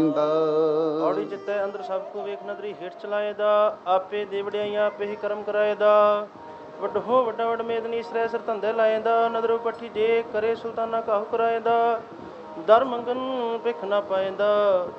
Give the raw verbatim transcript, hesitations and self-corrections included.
ਔੜੀ ਜਿੱਤੈ ਅੰਦਰ ਸਭ ਕੋ ਵੇਖ ਨਦਰੀ ਹੇਠ ਚਲਾਏ ਦਾ ਆਪੇ ਦੇ ਵਡਿਆਈਆਂ ਆਪੇ ਹੀ ਕਰਮ ਕਰਾਏ ਦਾ ਵੱਡ ਹੋ ਵੱਡਾ ਵੱਡ ਮੇਦਨੀ ਸ੍ਰੈ ਸਿਰ ਧੰਦੇ ਲਾਏ ਦਾ ਨਦਰੋ ਪੱਠੀ ਜੇ ਕਰੇ ਸੁਲਤਾਨਾ ਕਾਹੂ ਕਰਾਏ ਦਾ ਦਰ ਮੰਗਨ ਭਿਖ ਨਾ ਪਾਏ ਦਾ